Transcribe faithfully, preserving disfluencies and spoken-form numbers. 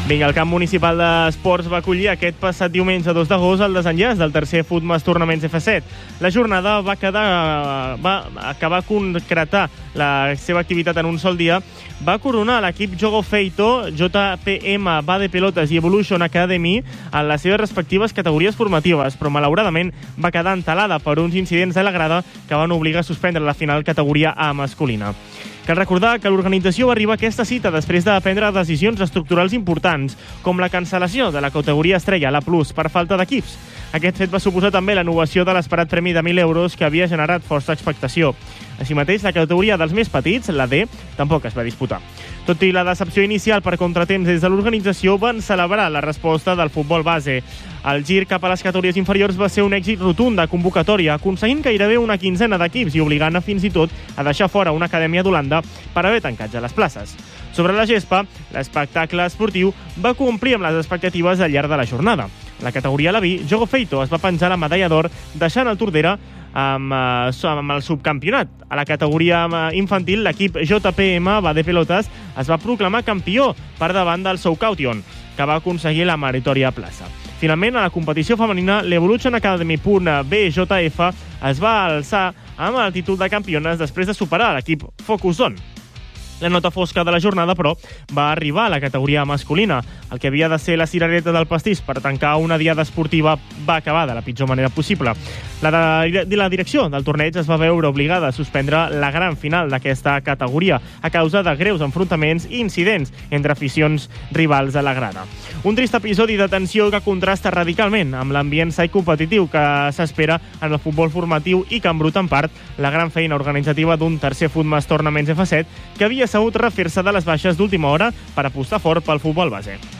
Vinga, el camp municipal d'esports va acollir aquest passat diumenge dos d'agost el desenllaç del tercer Futmas Tournaments F set. La jornada va, quedar, va acabar concretar la seva activitat en un sol dia. Va coronar l'equip Jogo Feito, J P M Bade Pelotas i Evolution Academy en les seves respectives categories formatives, però malauradament va quedar entelada per uns incidents de la grada que van obligar a suspendre la final categoria A masculina. Cal recordar que l'organització va arribar a aquesta cita després de prendre decisions estructurals importants, com la cancel·lació de la categoria estrella, la Plus, per falta d'equips. Aquest fet va suposar també l'anul·lació de l'esperat premi de mil euros que havia generat força expectació. Així mateix, la categoria dels més petits, la D, tampoc es va disputar. Tot i la decepció inicial per contratemps des de l'organització, van celebrar la resposta del futbol base. El gir cap a les categories inferiors va ser un èxit rotund de convocatòria, aconseguint gairebé una quinzena d'equips i obligant a fins i tot a deixar fora una acadèmia d'Holanda per haver tancat ja les places. Sobre la gespa, l'espectacle esportiu va complir amb les expectatives al llarg de la jornada. La categoria Laví, Jogo Feito es va penjar la medalla d'or, deixant el Tordera amb, eh, amb el subcampionat. A la categoria infantil, l'equip J P M Bade Pelotas es va proclamar campió per davant del Soucaution, que va aconseguir la meritòria plaça. Finalment, a la competició femenina, l'Evolution Academy B J F es va alçar amb el títol de campiones després de superar l'equip Focus Zone. La nota fosca de la jornada, però, va arribar a la categoria masculina. El que havia de ser la cirereta del pastís per tancar una diada esportiva va acabar de la pitjor manera possible. La, de, la direcció del torneig es va veure obligada a suspendre la gran final d'aquesta categoria a causa de greus enfrontaments i incidents entre aficions rivals a la grada. Un trist episodi de tensió que contrasta radicalment amb l'ambient sa i competitiu que s'espera en el futbol formatiu i que embruta en part la gran feina organitzativa d'un tercer Futmas Tournaments F set que havia sabut refer-se de les baixes d'última hora per apostar fort pel futbol base.